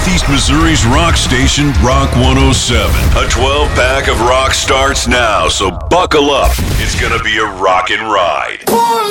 Southeast Missouri's rock station, Rock 107. A 12-pack of rock starts now, so buckle up. It's gonna be a rockin' ride.